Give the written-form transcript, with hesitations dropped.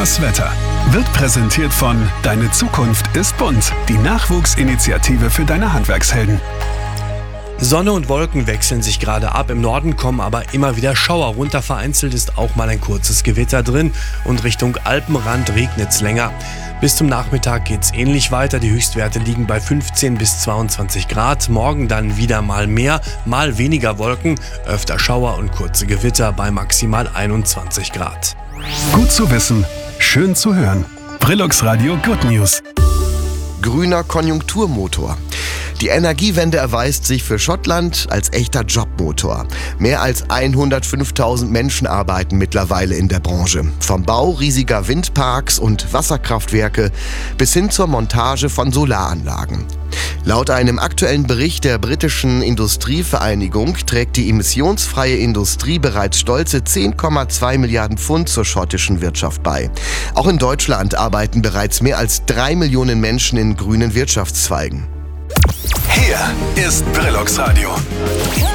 Das Wetter wird präsentiert von Deine Zukunft ist bunt, die Nachwuchsinitiative für deine Handwerkshelden. Sonne und Wolken wechseln sich gerade ab. Im Norden kommen aber immer wieder Schauer runter. Vereinzelt ist auch mal ein kurzes Gewitter drin und Richtung Alpenrand regnet es länger. Bis zum Nachmittag geht es ähnlich weiter. Die Höchstwerte liegen bei 15 bis 22 Grad. Morgen dann wieder mal mehr, mal weniger Wolken, öfter Schauer und kurze Gewitter bei maximal 21 Grad. Gut zu wissen, schön zu hören. Brillux Radio Good News. Grüner Konjunkturmotor. Die Energiewende erweist sich für Schottland als echter Jobmotor. Mehr als 105.000 Menschen arbeiten mittlerweile in der Branche. Vom Bau riesiger Windparks und Wasserkraftwerke bis hin zur Montage von Solaranlagen. Laut einem aktuellen Bericht der britischen Industrievereinigung trägt die emissionsfreie Industrie bereits stolze 10,2 Milliarden Pfund zur schottischen Wirtschaft bei. Auch in Deutschland arbeiten bereits mehr als 3 Millionen Menschen in grünen Wirtschaftszweigen. Hier ist Brillux Radio.